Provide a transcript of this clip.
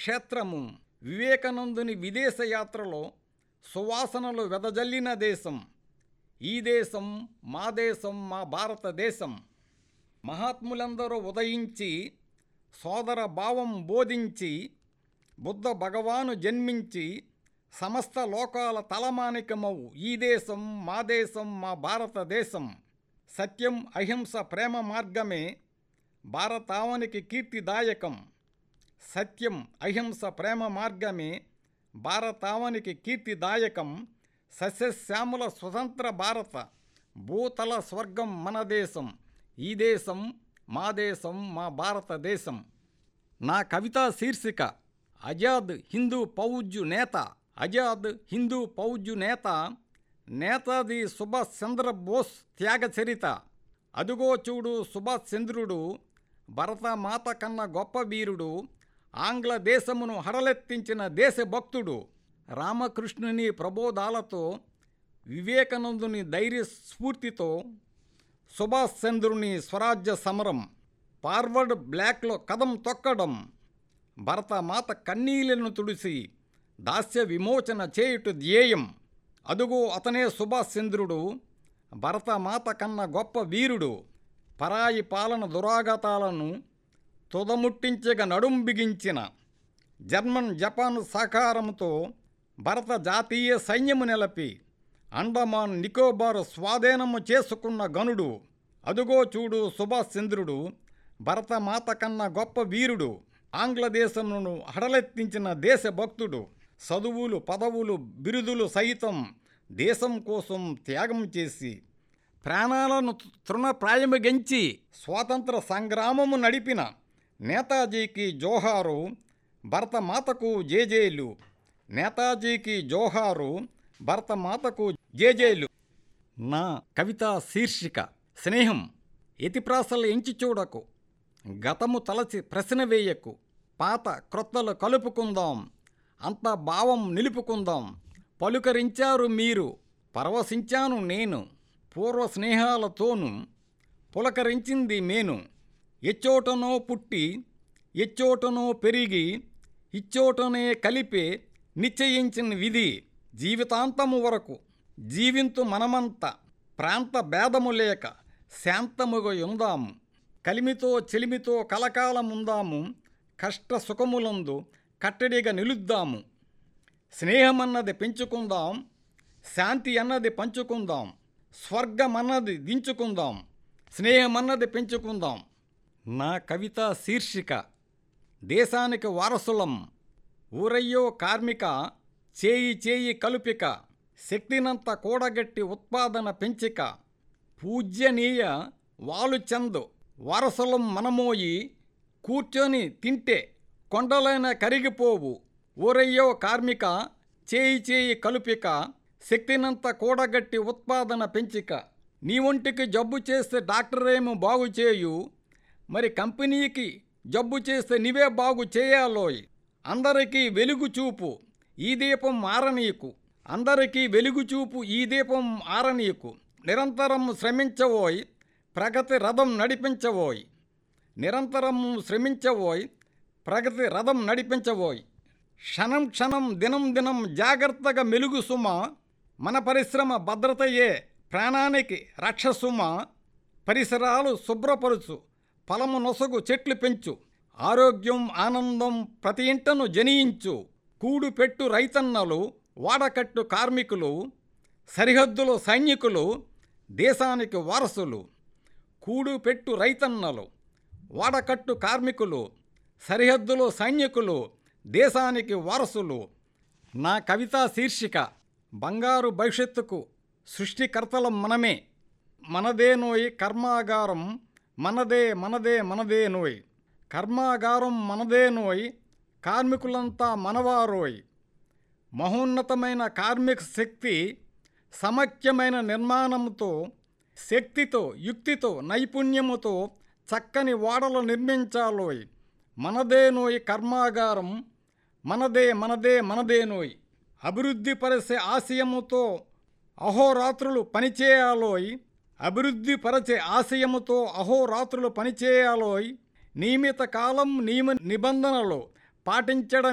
క్షేత్రము, వివేకానందుని విదేశయాత్రలో సువాసనలు వెదజల్లిన దేశం. ఈ దేశం మా దేశం, మా భారతదేశం. మహాత్ములందరూ ఉదయించి సోదర భావం బోధించి, బుద్ధ భగవాను జన్మించి సమస్త లోకాల తలమానికమవు ఈ దేశం మా దేశం, మా భారతదేశం. సత్యం అహింస ప్రేమ మార్గమే భారతావనికి కీర్తిదాయకం. సత్యం అహింస ప్రేమ మార్గమే భారతావనికి కీర్తిదాయకం. సస్యశ్యామల స్వతంత్ర భారత భూతల స్వర్గం మన దేశం. ఈ దేశం మా దేశం, మా భారతదేశం. నా కవితా శీర్షిక ఆజాద్ హిందూ ఫౌజ్ నేత. ఆజాద్ హిందూ ఫౌజ్ నేత, నేతాజీ సుభాష్ చంద్రబోస్ త్యాగ చరిత. అదుగో చూడు సుభాష్ చంద్రుడు, భరతమాత కన్న గొప్ప వీరుడు, ఆంగ్ల దేశమును హడలెత్తించిన దేశభక్తుడు. రామకృష్ణుని ప్రబోధాలతో, వివేకానందుని ధైర్య స్ఫూర్తితో సుభాష్ చంద్రుని స్వరాజ్య సమరం, ఫార్వర్డ్ బ్లాక్లో కదం తొక్కడం, భరతమాత కన్నీళ్లను తుడిసి దాస్య విమోచన చేయుట ధ్యేయం. అదుగో అతనే సుభాష్ చంద్రుడు, భరతమాత కన్న గొప్ప వీరుడు. పరాయి పాలన దురాఘాతాలను తుదముట్టించగా నడుం బిగించిన, జర్మన్ జపాన్ సహకారంతో భారత జాతీయ సైన్యము నిలిపి అండమాన్ నికోబార్ స్వాధీనము చేసుకున్న గనుడు. అదుగో చూడు సుభాష్ చంద్రుడు, భరతమాత కన్న గొప్ప వీరుడు, ఆంగ్లదేశమును హడలెత్తించిన దేశభక్తుడు. చదువులు పదవులు బిరుదులు సైతం దేశం కోసం త్యాగం చేసి, ప్రాణాలను తృణప్రాయముగెంచి స్వాతంత్ర సంగ్రామము నడిపిన నేతాజీకి జోహారు, భరతమాతకు జేజేలు. నేతాజీకి జోహారు, భరతమాతకు జేజేలు. నా కవితా శీర్షిక స్నేహం. ఎతిప్రాసలు ఎంచి చూడకు, గతము తలచి ప్రశ్న వేయకు. పాత క్రొత్తలు కలుపుకుందాం, అంత భావం నిలుపుకుందాం. పలుకరించారు మీరు, పరవశించాను నేను. పూర్వ స్నేహాలతోనూ పులకరించింది మేను. ఎచ్చోటనో పుట్టి ఎచ్చోటనో పెరిగి, ఇచ్చోటనే కలిపే నిశ్చయించిన విధి. జీవితాంతము వరకు జీవింతు మనమంతా, ప్రాంత భేదము లేక శాంతముగా ఉందాము. కలిమితో చెలిమితో కలకాలముందాము, కష్ట సుఖములందు కట్టడిగా నిలుద్దాము. స్నేహమన్నది పెంచుకుందాం, శాంతి అన్నది పంచుకుందాం, స్వర్గమన్నది దించుకుందాం, స్నేహమన్నది పెంచుకుందాం. నా కవితా శీర్షిక దేశానికి వారసులం. ఊరయ్యో కార్మిక, చేయి చేయి కలుపిక, శక్తినంత కూడగట్టి ఉత్పాదన పెంచిక. పూజ్యనీయ వాలుచందు వారసులం మనమోయి, కూర్చొని తింటే కొండలైన కరిగిపోవు. ఊరయ్యో కార్మిక, చేయి చేయి కలుపిక, శక్తినంత కూడగట్టి ఉత్పాదన పెంచిక. నీ ఒంటికి జబ్బు చేస్తే డాక్టరేమో బాగు చేయు, మరి కంపెనీకి జబ్బు చేస్తే నీవే బాగు చేయాలోయ్. అందరికీ వెలుగు చూపు ఈ దీపం ఆరనీకు, అందరికీ వెలుగు చూపు ఈ దీపం ఆరనీకు. నిరంతరం శ్రమించవోయ్, ప్రగతి రథం నడిపించవోయ్. నిరంతరం శ్రమించవోయ్, ప్రగతి రథం నడిపించవోయ్. క్షణం క్షణం దినం దినం జాగ్రత్తగా మెలుగు సుమ, మన పరిశ్రమ భద్రతయే ప్రాణానికి రక్షసుమ. పరిసరాలు శుభ్రపరుచు, ఫలము నొసగు చెట్లు పెంచు, ఆరోగ్యం ఆనందం ప్రతి ఇంటను జనియించు. కూడు పెట్టు రైతన్నలు, వాడకట్టు కార్మికులు, సరిహద్దులో సైనికులు, దేశానికి వారసులు. కూడు పెట్టు రైతన్నలు, వాడకట్టు కార్మికులు, సరిహద్దులో సైనికులు, దేశానికి వారసులు. నా కవితా శీర్షిక బంగారు భవిష్యత్తుకు సృష్టికర్తలం మనమే. మనదేనోయ్ కర్మాగారం, మనదే మనదే మనదేనోయ్. కర్మాగారం మనదేనోయ్, కార్మికులంతా మనవారోయ్. మహోన్నతమైన కార్మిక శక్తి సమైక్యమైన నిర్మాణంతో, శక్తితో యుక్తితో నైపుణ్యముతో చక్కని ఓడలు నిర్మించాలోయ్. మనదేనోయ్ కర్మాగారం, మనదే మనదే మనదేనోయ్. అభివృద్ధి పరిచే ఆశయముతో అహోరాత్రులు పనిచేయాలోయ్. అభివృద్ధి పరిచే ఆశయముతో అహోరాత్రులు పనిచేయాలోయ్. నియమిత కాలం నియమ నిబంధనలు పాటించడం